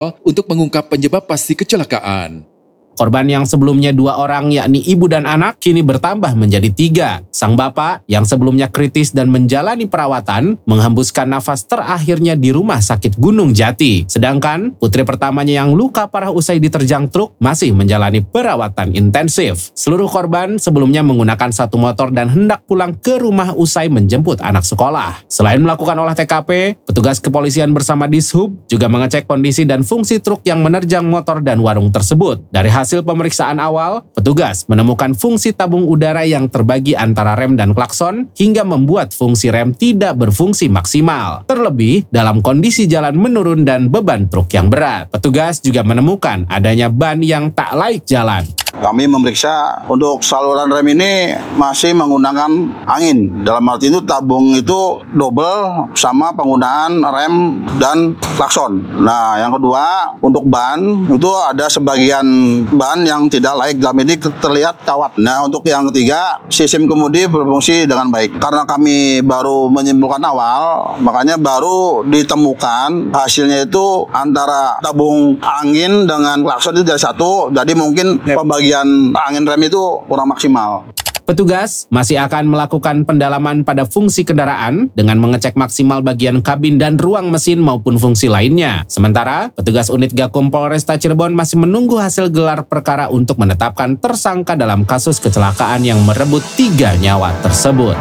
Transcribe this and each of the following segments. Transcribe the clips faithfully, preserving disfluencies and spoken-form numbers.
untuk mengungkap penyebab pasti kecelakaan. Korban yang sebelumnya dua orang yakni ibu dan anak kini bertambah menjadi tiga. Sang bapak yang sebelumnya kritis dan menjalani perawatan menghembuskan nafas terakhirnya di rumah sakit Gunung Jati. Sedangkan putri pertamanya yang luka parah usai diterjang truk masih menjalani perawatan intensif. Seluruh korban sebelumnya menggunakan satu motor dan hendak pulang ke rumah usai menjemput anak sekolah. Selain melakukan olah T K P, petugas kepolisian bersama Dishub juga mengecek kondisi dan fungsi truk yang menerjang motor dan warung tersebut. Dari hasil pemeriksaan awal, petugas menemukan fungsi tabung udara yang terbagi antara rem dan klakson hingga membuat fungsi rem tidak berfungsi maksimal. Terlebih, dalam kondisi jalan menurun dan beban truk yang berat. Petugas juga menemukan adanya ban yang tak laik jalan. Kami memeriksa untuk saluran rem ini masih menggunakan angin. Dalam arti itu tabung itu double sama penggunaan rem dan klakson. Nah, yang kedua untuk ban itu ada sebagian ban yang tidak layak, dalam ini terlihat kawat. Nah, untuk yang ketiga sistem kemudi berfungsi dengan baik. Karena kami baru menyimpulkan awal, makanya baru ditemukan hasilnya itu antara tabung angin dengan klakson itu jadi satu. Jadi mungkin pembagian bagian angin rem itu kurang maksimal. Petugas masih akan melakukan pendalaman pada fungsi kendaraan dengan mengecek maksimal bagian kabin dan ruang mesin maupun fungsi lainnya. Sementara, petugas unit Gakum Polresta Cirebon masih menunggu hasil gelar perkara untuk menetapkan tersangka dalam kasus kecelakaan yang merebut tiga nyawa tersebut.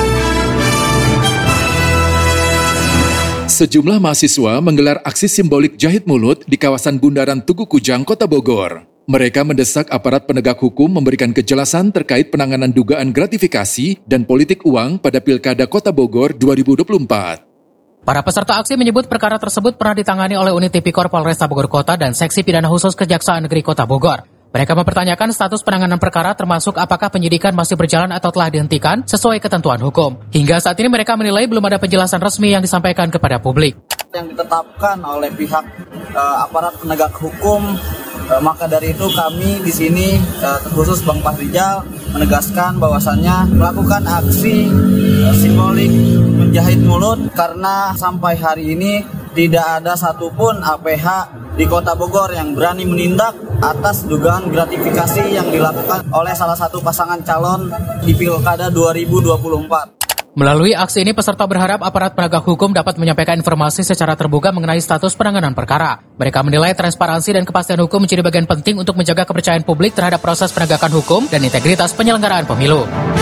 Sejumlah mahasiswa menggelar aksi simbolik jahit mulut di kawasan Bundaran Tugu Kujang, Kota Bogor. Mereka mendesak aparat penegak hukum memberikan kejelasan terkait penanganan dugaan gratifikasi dan politik uang pada Pilkada Kota Bogor dua ribu dua puluh empat. Para peserta aksi menyebut perkara tersebut pernah ditangani oleh unit Tipikor Polresta Bogor Kota dan Seksi Pidana Khusus Kejaksaan Negeri Kota Bogor. Mereka mempertanyakan status penanganan perkara termasuk apakah penyidikan masih berjalan atau telah dihentikan sesuai ketentuan hukum. Hingga saat ini mereka menilai belum ada penjelasan resmi yang disampaikan kepada publik. Yang ditetapkan oleh pihak uh, aparat penegak hukum, uh, maka dari itu kami di sini uh, terkhusus Bang Fahrizal menegaskan bahwasannya melakukan aksi uh, simbolik menjahit mulut karena sampai hari ini tidak ada satupun A P H di Kota Bogor yang berani menindak atas dugaan gratifikasi yang dilakukan oleh salah satu pasangan calon di Pilkada dua ribu dua puluh empat. Melalui aksi ini, peserta berharap aparat penegak hukum dapat menyampaikan informasi secara terbuka mengenai status penanganan perkara. Mereka menilai transparansi dan kepastian hukum menjadi bagian penting untuk menjaga kepercayaan publik terhadap proses penegakan hukum dan integritas penyelenggaraan pemilu.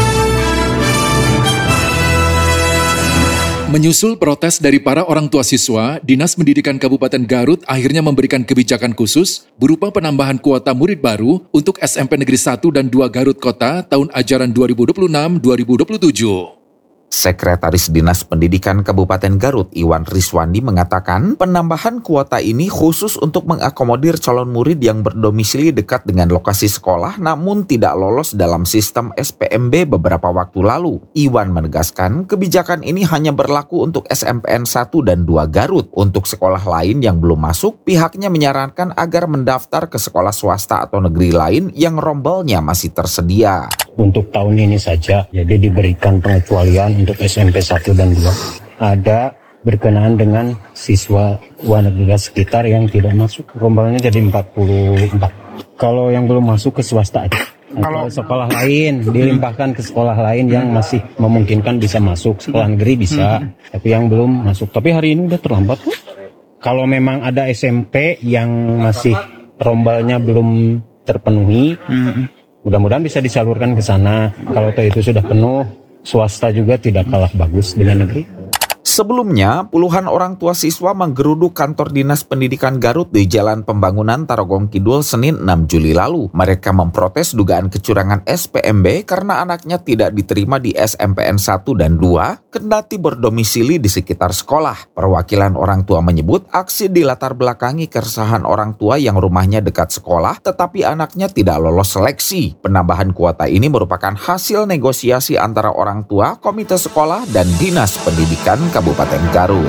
Menyusul protes dari para orang tua siswa, Dinas Pendidikan Kabupaten Garut akhirnya memberikan kebijakan khusus berupa penambahan kuota murid baru untuk S M P Negeri satu dan dua Garut Kota tahun ajaran dua ribu dua puluh enam dua ribu dua puluh tujuh. Sekretaris Dinas Pendidikan Kabupaten Garut Iwan Riswandi mengatakan penambahan kuota ini khusus untuk mengakomodir calon murid yang berdomisili dekat dengan lokasi sekolah namun tidak lolos dalam sistem S P M B beberapa waktu lalu. Iwan menegaskan kebijakan ini hanya berlaku untuk S M P N satu dan dua Garut. Untuk sekolah lain yang belum masuk, pihaknya menyarankan agar mendaftar ke sekolah swasta atau negeri lain yang rombelnya masih tersedia. Untuk tahun ini saja, jadi diberikan pengecualian untuk S M P satu dan dua. Ada berkenaan dengan siswa warga sekitar yang tidak masuk. Rombelnya jadi empat puluh empat. Kalau yang belum masuk ke swasta aja. Kalau sekolah lain dilimpahkan ke sekolah lain yang masih memungkinkan bisa masuk. Sekolah negeri bisa, hmm. tapi yang belum masuk. Tapi hari ini udah terlambat. Kalau memang ada S M P yang masih rombelnya belum terpenuhi, hmm. mudah-mudahan bisa disalurkan ke sana. Kalau itu sudah penuh, swasta juga tidak kalah bagus dengan negeri. Sebelumnya, puluhan orang tua siswa menggeruduk kantor Dinas Pendidikan Garut di Jalan Pembangunan Tarogong Kidul Senin enam Juli lalu. Mereka memprotes dugaan kecurangan S P M B karena anaknya tidak diterima di S M P N satu dan dua, kendati berdomisili di sekitar sekolah. Perwakilan orang tua menyebut aksi dilatar belakangi keresahan orang tua yang rumahnya dekat sekolah, tetapi anaknya tidak lolos seleksi. Penambahan kuota ini merupakan hasil negosiasi antara orang tua, komite sekolah, dan Dinas Pendidikan Kabupaten Garut.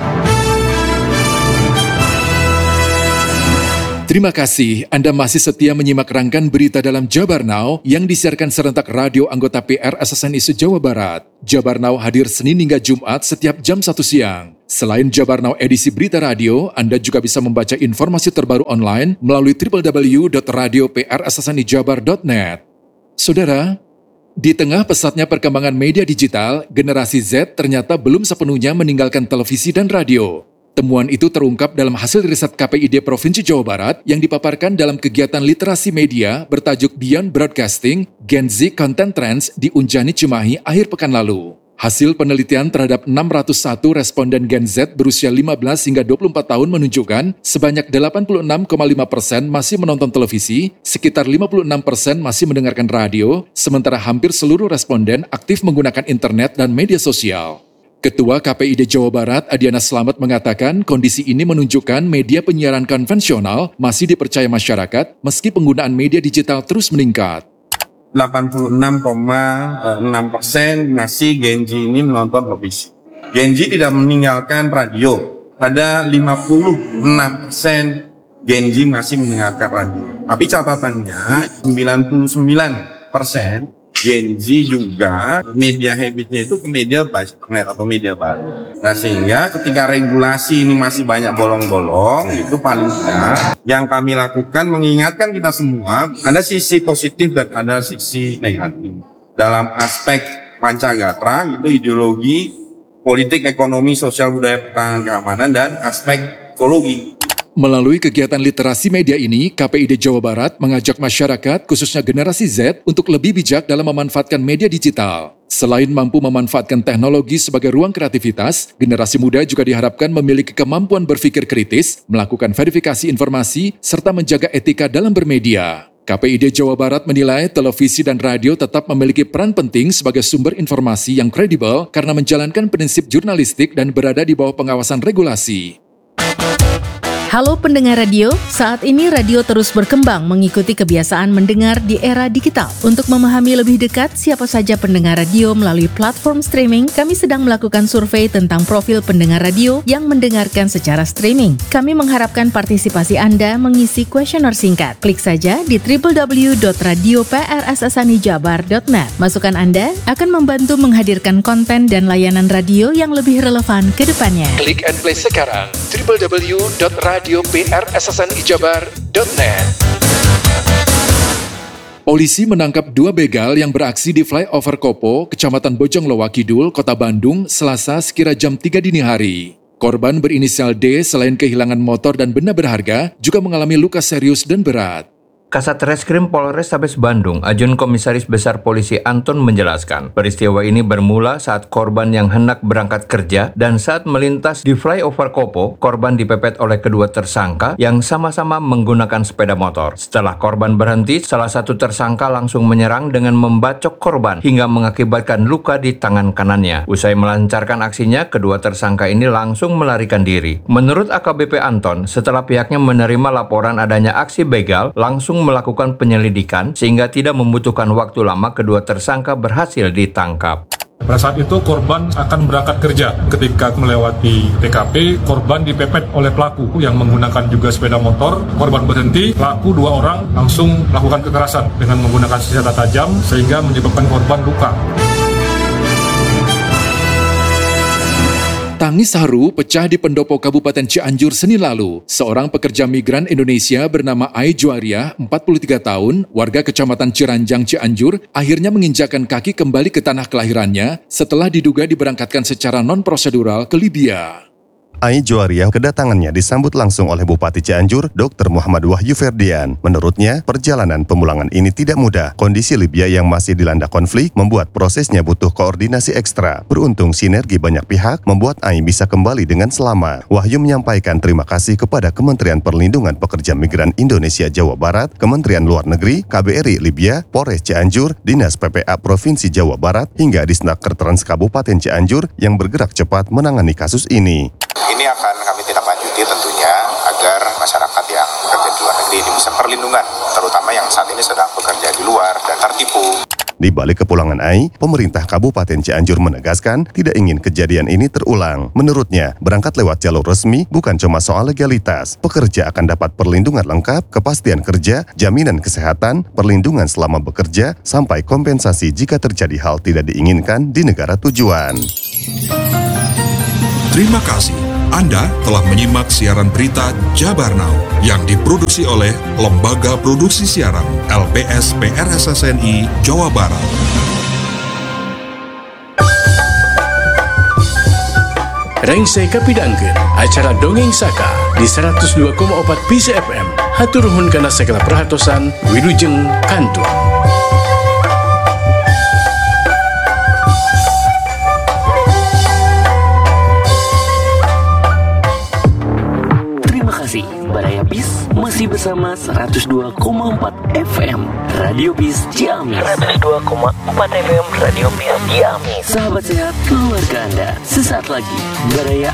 Terima kasih Anda masih setia menyimak rangkaian berita dalam Jabar Now yang disiarkan serentak radio anggota P R S S N I S U Jawa Barat. Jabar Now hadir Senin hingga Jumat setiap jam satu siang. Selain Jabar Now edisi Berita Radio, Anda juga bisa membaca informasi terbaru online melalui w w w dot radio p r s s n i jabar dot net. Saudara, di tengah pesatnya perkembangan media digital, generasi Z ternyata belum sepenuhnya meninggalkan televisi dan radio. Temuan itu terungkap dalam hasil riset K P I D Provinsi Jawa Barat yang dipaparkan dalam kegiatan literasi media bertajuk Beyond Broadcasting, Gen Z Content Trends di Unjani Cimahi akhir pekan lalu. Hasil penelitian terhadap enam ratus satu responden Gen Z berusia lima belas hingga dua puluh empat tahun menunjukkan sebanyak delapan puluh enam koma lima persen masih menonton televisi, sekitar lima puluh enam persen masih mendengarkan radio, sementara hampir seluruh responden aktif menggunakan internet dan media sosial. Ketua K P I D Jawa Barat, Adiana Slamet, mengatakan kondisi ini menunjukkan media penyiaran konvensional masih dipercaya masyarakat meski penggunaan media digital terus meningkat. delapan puluh enam koma enam persen masih Gen Z ini menonton televisi. Gen Z tidak meninggalkan radio. Ada lima puluh enam persen Gen Z masih mendengarkan radio. Tapi catatannya sembilan puluh sembilan persen Gen Z juga media habitnya itu ke media internet atau media baru. Nah sehingga ketika regulasi ini masih banyak bolong-bolong, itu paling tidak yang kami lakukan mengingatkan kita semua ada sisi positif dan ada sisi negatif. Dalam aspek Pancagatra itu ideologi, politik, ekonomi, sosial, budaya, pertahanan, keamanan, dan aspek ekologi. Melalui kegiatan literasi media ini, K P I D Jawa Barat mengajak masyarakat, khususnya generasi Z, untuk lebih bijak dalam memanfaatkan media digital. Selain mampu memanfaatkan teknologi sebagai ruang kreativitas, generasi muda juga diharapkan memiliki kemampuan berpikir kritis, melakukan verifikasi informasi, serta menjaga etika dalam bermedia. K P I D Jawa Barat menilai televisi dan radio tetap memiliki peran penting sebagai sumber informasi yang kredibel karena menjalankan prinsip jurnalistik dan berada di bawah pengawasan regulasi. Halo pendengar radio, saat ini radio terus berkembang mengikuti kebiasaan mendengar di era digital. Untuk memahami lebih dekat siapa saja pendengar radio melalui platform streaming, kami sedang melakukan survei tentang profil pendengar radio yang mendengarkan secara streaming. Kami mengharapkan partisipasi Anda mengisi kuesioner singkat. Klik saja di w w w dot radio p r s s n i jabar dot net. Masukan Anda akan membantu menghadirkan konten dan layanan radio yang lebih relevan ke depannya. Klik and play sekarang w w w dot radio p r s s n i jabar dot net. Polisi menangkap dua begal yang beraksi di flyover Kopo, Kecamatan Bojongloa Kidul, Kota Bandung, Selasa sekira jam tiga dini hari. Korban berinisial D selain kehilangan motor dan benda berharga, juga mengalami luka serius dan berat. Kasat Reskrim Polrestabes Bandung, Ajun Komisaris Besar Polisi Anton menjelaskan, peristiwa ini bermula saat korban yang hendak berangkat kerja dan saat melintas di flyover Kopo, korban dipepet oleh kedua tersangka yang sama-sama menggunakan sepeda motor. Setelah korban berhenti, salah satu tersangka langsung menyerang dengan membacok korban hingga mengakibatkan luka di tangan kanannya. Usai melancarkan aksinya, kedua tersangka ini langsung melarikan diri. Menurut A K B P Anton, setelah pihaknya menerima laporan adanya aksi begal, langsung melakukan penyelidikan sehingga tidak membutuhkan waktu lama kedua tersangka berhasil ditangkap. Pada saat itu korban akan berangkat kerja. Ketika melewati T K P, korban dipepet oleh pelaku yang menggunakan juga sepeda motor. Korban berhenti, pelaku dua orang langsung melakukan kekerasan dengan menggunakan senjata tajam sehingga menyebabkan korban luka. Tangis haru pecah di Pendopo Kabupaten Cianjur Senin lalu. Seorang pekerja migran Indonesia bernama Ai Juariah, empat puluh tiga tahun, warga Kecamatan Ciranjang, Cianjur, akhirnya menginjakkan kaki kembali ke tanah kelahirannya setelah diduga diberangkatkan secara non-prosedural ke Libya. Ai Juariah kedatangannya disambut langsung oleh Bupati Cianjur, Doktor Muhammad Wahyu Ferdian. Menurutnya, perjalanan pemulangan ini tidak mudah. Kondisi Libya yang masih dilanda konflik membuat prosesnya butuh koordinasi ekstra. Beruntung sinergi banyak pihak membuat Ai bisa kembali dengan selamat. Wahyu menyampaikan terima kasih kepada Kementerian Perlindungan Pekerja Migran Indonesia Jawa Barat, Kementerian Luar Negeri, K B R I Libya, Polres Cianjur, Dinas P P A Provinsi Jawa Barat, hingga Disnaker Trans Kabupaten Cianjur yang bergerak cepat menangani kasus ini. Ini akan kami tindak lanjuti tentunya agar masyarakat yang bekerja di luar negeri ini bisa perlindungan, terutama yang saat ini sedang bekerja di luar dan tertipu. Di balik kepulangan Ai, pemerintah Kabupaten Cianjur menegaskan tidak ingin kejadian ini terulang. Menurutnya, berangkat lewat jalur resmi bukan cuma soal legalitas. Pekerja akan dapat perlindungan lengkap, kepastian kerja, jaminan kesehatan, perlindungan selama bekerja, sampai kompensasi jika terjadi hal tidak diinginkan di negara tujuan. Terima kasih. Anda telah menyimak siaran berita Jabar Now yang diproduksi oleh Lembaga Produksi Siaran L P S P R S S N I Jawa Barat. Rengsai kapidangkeun acara Dongeng Saka di seratus dua koma empat P C F M. Hatur nuhun kana segala perhatosan, wilujeng kantur. Baraya Bis masih bersama seratus dua koma empat F M Radio Bis Ciamis. seratus dua koma empat F M Radio Bis Ciamis. Sahabat sehat keluarga Anda. Sesaat lagi Baraya